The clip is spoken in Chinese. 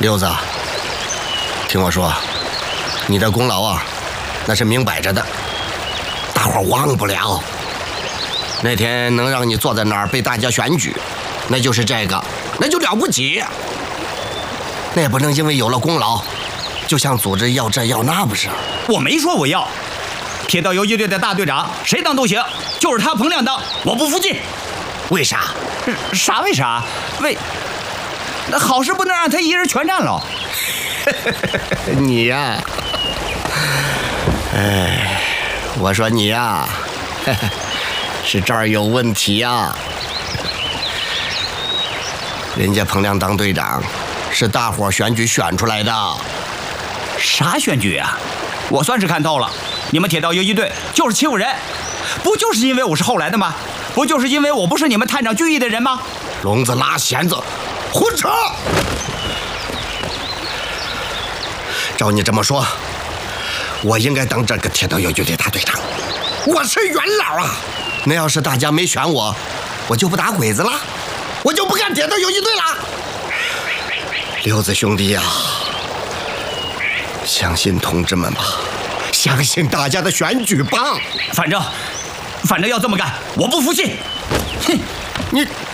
六子，听我说，你的功劳啊，那是明摆着的，大伙忘不了。那天能让你坐在那儿被大家选举，那就是这个，那就了不起。那也不能因为有了功劳，就向组织要这要那，不是？ 我没说我要。铁道游击队的大队长谁当都行，就是他彭亮当，我不服气。 为啥？ 啥为啥？那好事不能让他一人全占了。 你呀，哎，我说你呀，是这儿有问题呀。人家彭亮当队长，是大伙选举选出来的。 啥选举啊？我算是看透了，你们铁道游击队就是欺负人，不就是因为我是后来的吗？不就是因为我不是你们探长聚义的人吗？ 聋子拉弦子，混扯！照你这么说，我应该当这个铁道游击队大队长，我是元老啊！那要是大家没选我，我就不打鬼子了，我就不干铁道游击队了。六子兄弟呀，相信同志们吧，相信大家的选举吧。 反正要这么干，我不服气。哼， 你。